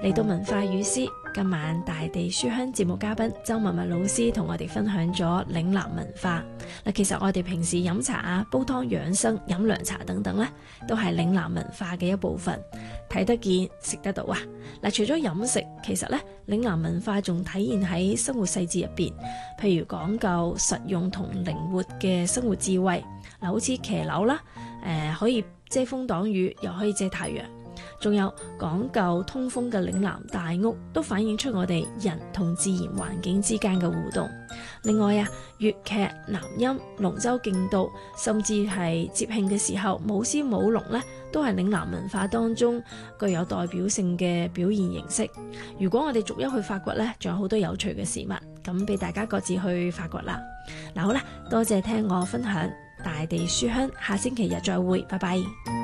嚟到文化與詩，今晚大地書香節目嘉賓周蜜蜜老師同我哋分享咗嶺南文化。其實我哋平時飲茶啊、煲湯養生、飲涼茶等等呢，都係嶺南文化嘅一部分，睇得見食得到啊。除咗飲食，其實呢嶺南文化仲體現喺生活細節入邊，譬如講究實用同靈活嘅生活智慧。好似騎樓啦，可以遮風擋雨，又可以遮太陽。仲有講究通風嘅嶺南大屋，都反映出我哋人同自然環境之間嘅互動。另外啊，粵劇、南音、龍舟競渡，甚至係節慶嘅時候舞獅舞龍呢，都係嶺南文化當中具有代表性嘅表現形式。如果我哋逐一去發掘呢，仲有好多有趣嘅事物，咁俾大家各自去發掘啦。好啦，多謝聽我分享大地書香，下星期日再會，拜拜。